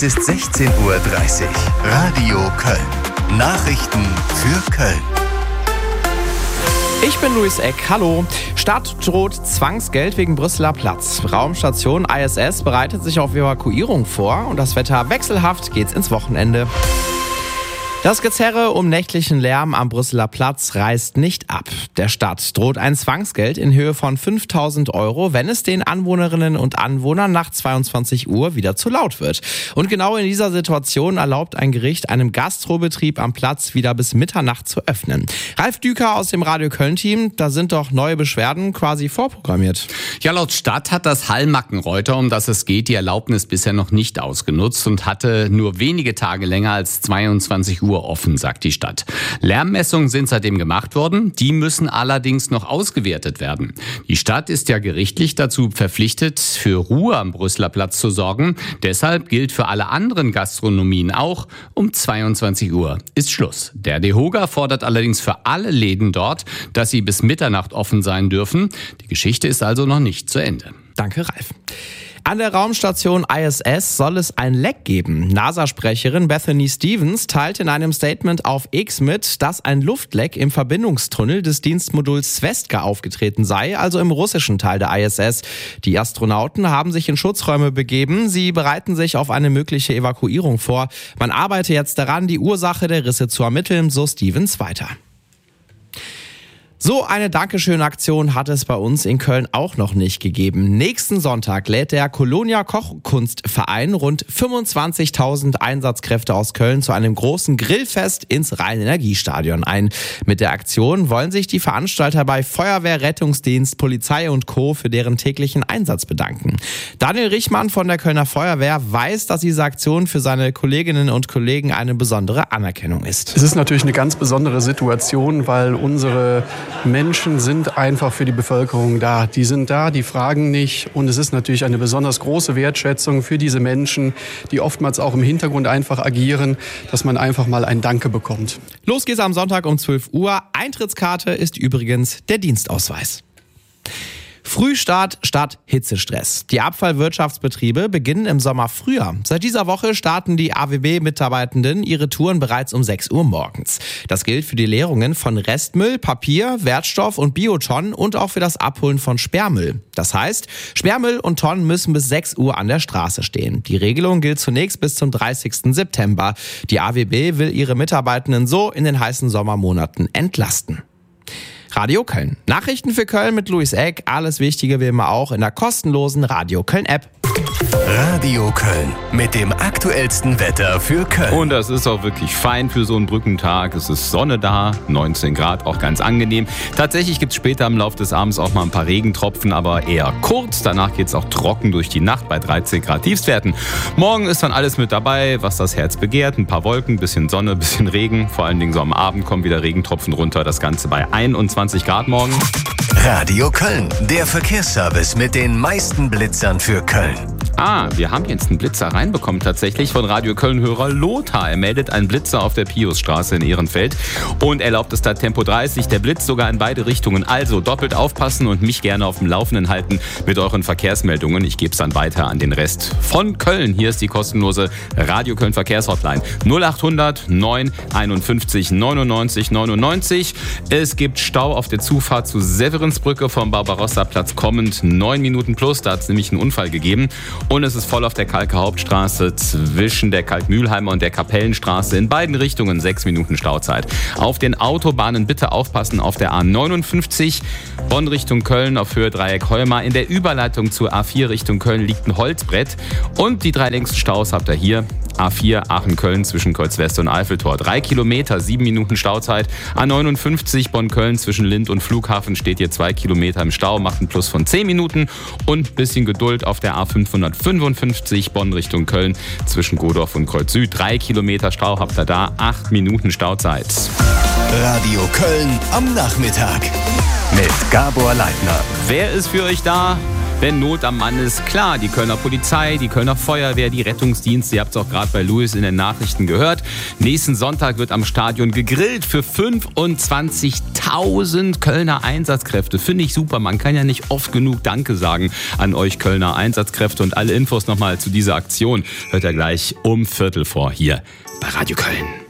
Es ist 16:30 Uhr. Radio Köln. Nachrichten für Köln. Ich bin Luis Eck, hallo. Stadt droht Zwangsgeld wegen Brüsseler Platz. Raumstation ISS bereitet sich auf Evakuierung vor und das Wetter wechselhaft, geht's ins Wochenende. Das Gezerre um nächtlichen Lärm am Brüsseler Platz reißt nicht ab. Der Stadt droht ein Zwangsgeld in Höhe von 5.000 €, wenn es den Anwohnerinnen und Anwohnern nach 22 Uhr wieder zu laut wird. Und genau in dieser Situation erlaubt ein Gericht einem Gastrobetrieb am Platz wieder bis Mitternacht zu öffnen. Ralf Düker aus dem Radio Köln-Team, da sind doch neue Beschwerden quasi vorprogrammiert. Ja, laut Stadt hat das Hall-Mackenreuter, um das es geht, die Erlaubnis bisher noch nicht ausgenutzt und hatte nur wenige Tage länger als 22 Uhr offen, sagt die Stadt. Lärmmessungen sind seitdem gemacht worden, die müssen allerdings noch ausgewertet werden. Die Stadt ist ja gerichtlich dazu verpflichtet, für Ruhe am Brüsseler Platz zu sorgen. Deshalb gilt für alle anderen Gastronomien auch, um 22 Uhr ist Schluss. Der DEHOGA fordert allerdings für alle Läden dort, dass sie bis Mitternacht offen sein dürfen. Die Geschichte ist also noch nicht zu Ende. Danke, Ralf. An der Raumstation ISS soll es ein Leck geben. NASA-Sprecherin Bethany Stevens teilte in einem Statement auf X mit, dass ein Luftleck im Verbindungstunnel des Dienstmoduls Zvezda aufgetreten sei, also im russischen Teil der ISS. Die Astronauten haben sich in Schutzräume begeben. Sie bereiten sich auf eine mögliche Evakuierung vor. Man arbeite jetzt daran, die Ursache der Risse zu ermitteln, so Stevens weiter. So eine Dankeschön-Aktion hat es bei uns in Köln auch noch nicht gegeben. Nächsten Sonntag lädt der Kolonia Kochkunstverein rund 25.000 Einsatzkräfte aus Köln zu einem großen Grillfest ins Rhein-Energiestadion ein. Mit der Aktion wollen sich die Veranstalter bei Feuerwehr, Rettungsdienst, Polizei und Co. für deren täglichen Einsatz bedanken. Daniel Richmann von der Kölner Feuerwehr weiß, dass diese Aktion für seine Kolleginnen und Kollegen eine besondere Anerkennung ist. Es ist natürlich eine ganz besondere Situation, weil unsere Menschen sind einfach für die Bevölkerung da. Die sind da, die fragen nicht. Und es ist natürlich eine besonders große Wertschätzung für diese Menschen, die oftmals auch im Hintergrund einfach agieren, dass man einfach mal ein Danke bekommt. Los geht's am Sonntag um 12 Uhr. Eintrittskarte ist übrigens der Dienstausweis. Frühstart statt Hitzestress. Die Abfallwirtschaftsbetriebe beginnen im Sommer früher. Seit dieser Woche starten die AWB-Mitarbeitenden ihre Touren bereits um 6 Uhr morgens. Das gilt für die Leerungen von Restmüll, Papier, Wertstoff und Biotonnen und auch für das Abholen von Sperrmüll. Das heißt, Sperrmüll und Tonnen müssen bis 6 Uhr an der Straße stehen. Die Regelung gilt zunächst bis zum 30. September. Die AWB will ihre Mitarbeitenden so in den heißen Sommermonaten entlasten. Radio Köln. Nachrichten für Köln mit Luis Eck. Alles Wichtige wie immer auch in der kostenlosen Radio Köln App. Radio Köln mit dem aktuellsten Wetter für Köln. Und das ist auch wirklich fein für so einen Brückentag. Es ist Sonne da, 19 Grad, auch ganz angenehm. Tatsächlich gibt es später im Laufe des Abends auch mal ein paar Regentropfen, aber eher kurz. Danach geht es auch trocken durch die Nacht bei 13 Grad Tiefstwerten. Morgen ist dann alles mit dabei, was das Herz begehrt. Ein paar Wolken, bisschen Sonne, bisschen Regen. Vor allen Dingen so am Abend kommen wieder Regentropfen runter. Das Ganze bei 21 Grad morgen. Radio Köln, der Verkehrsservice mit den meisten Blitzern für Köln. Wir haben jetzt einen Blitzer reinbekommen tatsächlich von Radio Köln-Hörer Lothar. Er meldet einen Blitzer auf der Piusstraße in Ehrenfeld und erlaubt es da Tempo 30. Der Blitz sogar in beide Richtungen. Also doppelt aufpassen und mich gerne auf dem Laufenden halten mit euren Verkehrsmeldungen. Ich gebe es dann weiter an den Rest von Köln. Hier ist die kostenlose Radio Köln Verkehrshotline 0800 951 99 99. Es gibt Stau auf der Zufahrt zu Severinsbrücke vom Barbarossa-Platz kommend 9 Minuten plus. Da hat es nämlich einen Unfall gegeben. Und es ist voll auf der Kalker Hauptstraße zwischen der Kalkmühlheimer und der Kapellenstraße. In beiden Richtungen 6 Minuten Stauzeit. Auf den Autobahnen bitte aufpassen auf der A59 Bonn Richtung Köln auf Höhe Dreieck Heumar. In der Überleitung zur A4 Richtung Köln liegt ein Holzbrett. Und die 3 längsten Staus habt ihr hier. A4 Aachen-Köln zwischen Kreuzwest und Eiffeltor. 3 Kilometer, 7 Minuten Stauzeit. A59 Bonn-Köln zwischen Lind und Flughafen steht hier 2 Kilometer im Stau, macht einen Plus von 10 Minuten. Und ein bisschen Geduld auf der A555 Bonn Richtung Köln zwischen Godorf und Kreuz Süd. 3 Kilometer Stau habt ihr da, 8 Minuten Stauzeit. Radio Köln am Nachmittag mit Gabor Leitner. Wer ist für euch da? wenn Not am Mann ist. Klar, die Kölner Polizei, die Kölner Feuerwehr, die Rettungsdienste, ihr habt es auch gerade bei Louis in den Nachrichten gehört. Nächsten Sonntag wird am Stadion gegrillt für 25.000 Kölner Einsatzkräfte. Finde ich super, man kann ja nicht oft genug Danke sagen an euch Kölner Einsatzkräfte. Und alle Infos nochmal zu dieser Aktion hört ihr gleich um 15:45 hier bei Radio Köln.